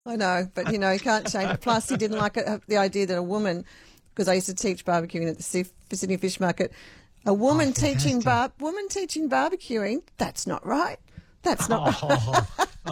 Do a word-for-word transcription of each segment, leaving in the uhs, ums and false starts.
I know, but you know, you can't change it. Plus, he didn't like it, the idea that a woman, because I used to teach barbecuing at the Sy- Sydney Fish Market, a Oh, woman teaching fantastic. bar, woman teaching barbecuing. That's not right. That's not right. Oh,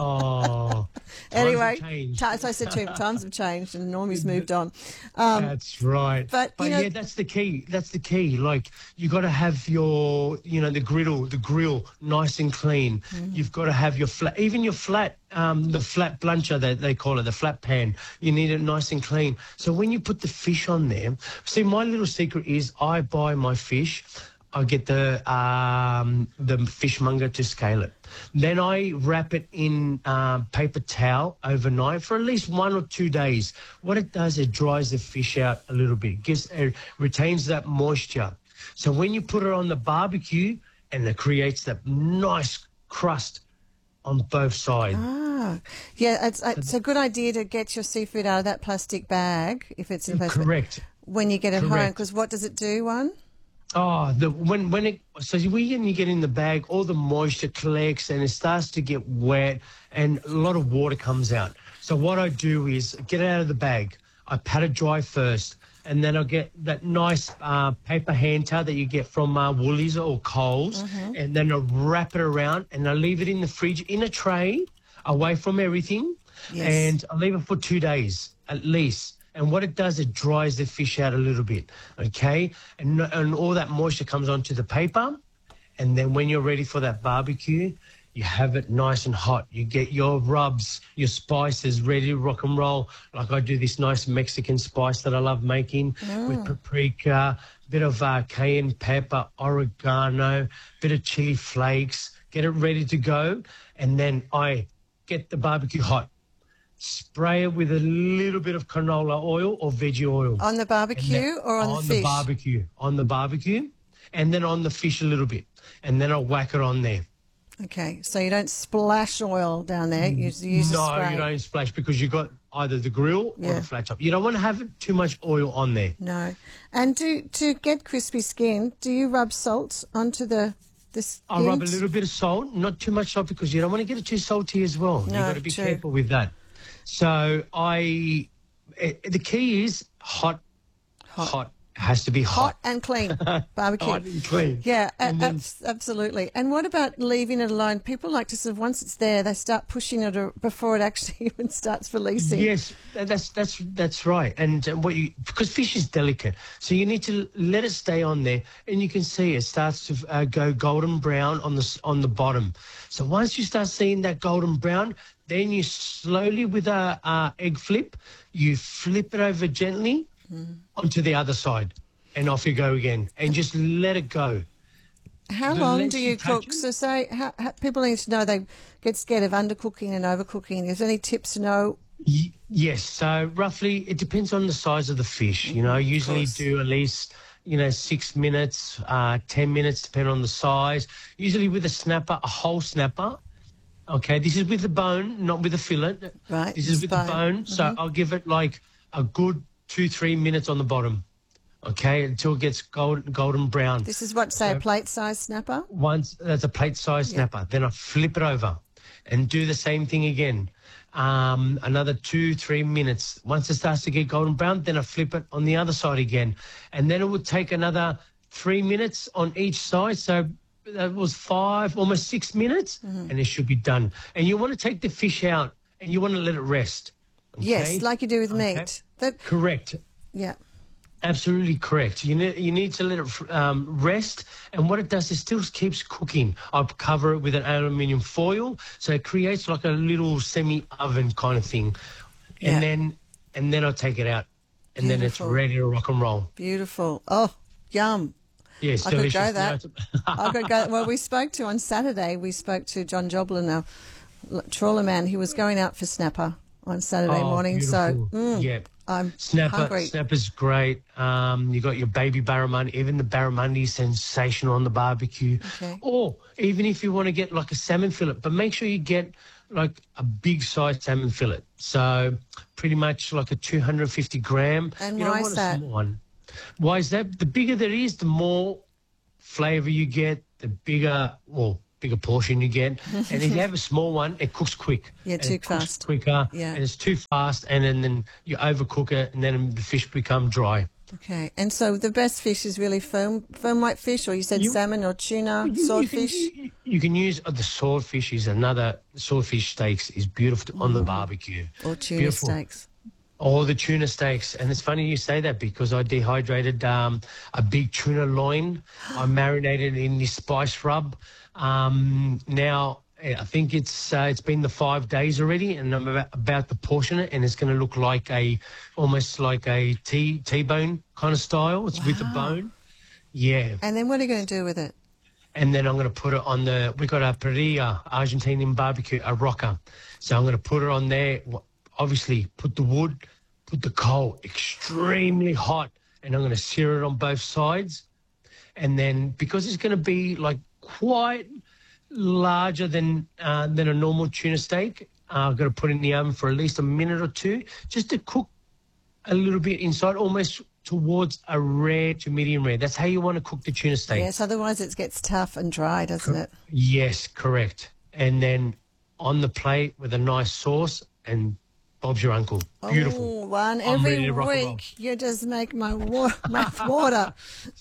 oh, times have Anyway, changed. t- as I said to him, times have changed and Normie's moved on. Um, That's right. but you But know, yeah, that's the key. That's the key. Like you got to have your, you know, the griddle, the grill nice and clean. You've got to have your flat, even your flat, um, the flat blancher that they call it, the flat pan. You need it nice and clean. So when you put the fish on there, see, my little secret is I buy my fish. I get the um, the fishmonger to scale it. Then I wrap it in um, paper towel overnight for at least one or two days. What it does, it dries the fish out a little bit, gives it retains that moisture. So when you put it on the barbecue, and it creates that nice crust on both sides. ah, yeah, it's, it's a good idea to get your seafood out of that plastic bag if it's in plastic. Correct. When you get it home, Correct. because what does it do? One. Oh, the when when it so when you get in the bag, all the moisture collects and it starts to get wet, and a lot of water comes out. So what I do is get it out of the bag. I pat it dry first, and then I get that nice uh, paper hand towel that you get from uh, Woolies or Coles, and then I wrap it around and I leave it in the fridge in a tray, away from everything, Yes. and I leave it for two days at least. And what it does, it dries the fish out a little bit, okay? And, and all that moisture comes onto the paper. And then when you're ready for that barbecue, you have it nice and hot. You get your rubs, your spices ready to rock and roll. Like I do this nice Mexican spice that I love making with paprika, bit of uh, cayenne pepper, oregano, bit of chili flakes. Get it ready to go. And then I get the barbecue hot. Spray it with a little bit of canola oil or veggie oil. On the And barbecue then or on, the fish? barbecue. On the barbecue. And then on the fish a little bit. And then I'll whack it on there. Okay, so you don't splash oil down there. You use, use a No, spray. you don't splash because you've got either the grill or Yeah. the flat top. You don't want to have too much oil on there. No. And do to get crispy skin, do you rub salt onto the the skin? I'll rub a little bit of salt, not too much salt because you don't want to get it too salty as well. You've No, got to be true. careful with that. So I, eh, the key is hot, hot. Has to be Hot hot. and clean barbecue. Hot and clean. Yeah, a- And then- abs- absolutely. And what about leaving it alone? People like to sort of, once it's there, they start pushing it ar- before it actually even starts releasing. Yes, tha- that's that's that's right. And uh, what you because fish is delicate, so you need to let it stay on there, and you can see it starts to uh, go golden brown on the s- on the bottom. So once you start seeing that golden brown, then you slowly with a uh, egg flip, you flip it over gently onto the other side, and off you go again, and just let it go. How The long less do you you touch cook? it- So say, how, how, people need to know they get scared of undercooking and overcooking. Is there any tips to know? Y- Yes, so roughly it depends on the size of the fish. You know, I usually course. do at least, you know, six minutes, uh, ten minutes, depending on the size. Usually with a snapper, a whole snapper. Okay, this is with the bone, not with the fillet. Right, This is it's with bone. the bone. So I'll give it like a good two, three minutes on the bottom. Okay, until it gets gold, golden brown. This is what, say, a plate-sized snapper? Once that's a plate-sized snapper, then I flip it over and do the same thing again. Um, another two, three minutes. Once it starts to get golden brown, then I flip it on the other side again. And then it would take another three minutes on each side. So that was five, almost six minutes, and it should be done. And you want to take the fish out and you want to let it rest. Okay? Yes, like you do with Okay. meat. That, Correct. yeah. Absolutely correct. You need you need to let it um, rest, and what it does is still keeps cooking. I cover it with an aluminium foil, so it creates like a little semi-oven kind of thing, and Yeah. then and then I take it out, and then it's Beautiful. ready to rock and roll. Beautiful. Oh, yum. Yes, I could delicious. go that. No, I could go. Well, we spoke to on Saturday. We spoke to John Joblin, our l- trawler man. He was going out for snapper on Saturday Oh, morning. So beautiful. mm, yeah. I'm Snapper, hungry. snapper's great. Um, you got your baby barramundi, even the barramundi is sensational on the barbecue. Okay. Or even if you want to get like a salmon fillet, but make sure you get like a big size salmon fillet. So pretty much like a two hundred fifty gram. And you why don't is want that? a small one. Why is that? The bigger that is, the more flavour you get, the bigger, well, bigger portion you get. And if you have a small one, it cooks quick. Yeah, and too it cooks fast. quicker. Yeah. And it's too fast, and then, then you overcook it, and then the fish become dry. Okay, and so the best fish is really firm, firm white fish, or you said You- salmon or tuna, You- you can- swordfish. You, you can use uh, the swordfish is another swordfish steaks is beautiful on the barbecue. Or tuna Beautiful. steaks. All the tuna steaks, and it's funny you say that because I dehydrated um, a big tuna loin. I marinated it in this spice rub. Um, now I think it's uh, it's been the five days already, and I'm about, about to portion it, and it's going to look like a almost like a T T-bone kind of style. It's with a Wow. bone. Yeah. And then what are you going to do with it? And then I'm going to put it on the, we got a parrilla, Argentinian barbecue, a rocker. So I'm going to put it on there. Wh- Obviously, put the wood, put the coal extremely hot, and I'm going to sear it on both sides. And then because it's going to be like quite larger than uh, than a normal tuna steak, uh, I've got to put it in the oven for at least a minute or two just to cook a little bit inside, almost towards a rare to medium rare. That's how you want to cook the tuna steak. Yes, otherwise it gets tough and dry, doesn't it? Yes, correct. And then on the plate with a nice sauce, and Bob's your uncle. Beautiful. Oh, one I'm ready every to rock and roll. week. You just make my wa- mouth water.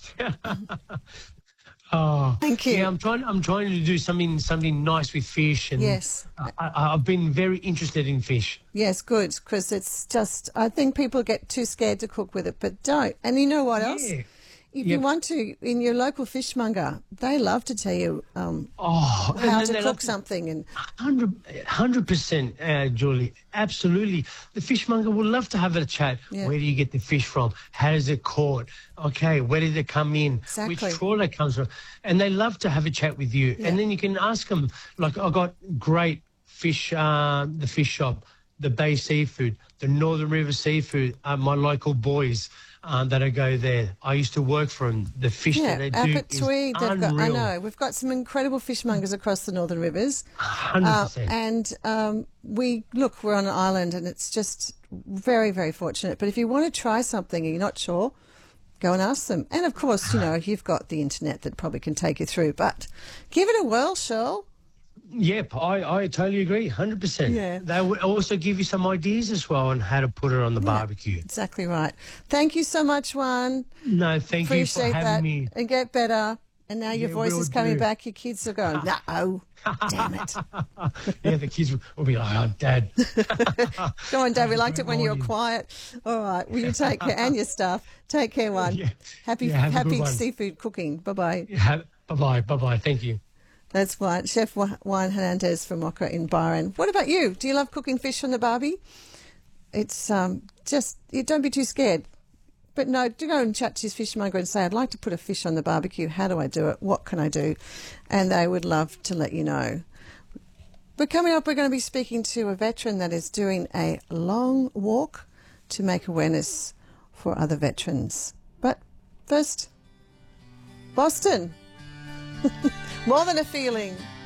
Oh, Thank you. Yeah, I'm trying. I'm trying to do something something nice with fish, and Yes. I, I, I've been very interested in fish. Yes, good, because it's just, I think people get too scared to cook with it, but don't. And you know what else? Yeah. If Yep. you want to, in your local fishmonger, they love to tell you um, Oh, and how then to they cook love- something. And Hundred, hundred percent, uh, Julie. Absolutely, the fishmonger would love to have a chat. Yeah. Where do you get the fish from? How is it caught? Okay, where did it come in? Exactly. Which trawler it comes from? And they love to have a chat with you. Yeah. And then you can ask them. Like I got great fish, uh, the fish shop, the Bay Seafood, the Northern River Seafood. Uh, my local boys. Uh, that I go there. I used to work for them. The fish yeah, that they up do at is Tweed, they've got, I unreal. know, we've got some incredible fishmongers across the Northern Rivers. Hundred Uh, percent. and um, we, look, we're on an island and it's just very, very fortunate. But if you want to try something and you're not sure, go and ask them. And of course, you know, you've got the internet that probably can take you through. But give it a whirl, Shirl. Yep, I, I totally agree, hundred percent. Yeah. They would also give you some ideas as well on how to put it on the barbecue. Exactly right. Thank you so much, Juan. No, thank Appreciate you for having that. me. And get better. And now your Yeah, voice will is coming do. back. Your kids are going, no, damn it. Yeah, the kids will be like, "Oh, Dad." Go on, Dad. We liked Good it when you were morning. quiet. All right. Well, you take care. And your stuff. Take care, Juan. Yeah. Happy, Yeah, have a good happy one. seafood cooking. Bye-bye. Bye bye, bye bye. Thank you. That's Juan, Chef Juan Hernandez from Mocha in Byron. What about you? Do you love cooking fish on the barbie? It's um, just, you don't be too scared. But no, do go and chat to his fishmonger and say, I'd like to put a fish on the barbecue. How do I do it? What can I do? And they would love to let you know. But coming up, we're going to be speaking to a veteran that is doing a long walk to make awareness for other veterans. But first, Boston. More than a feeling.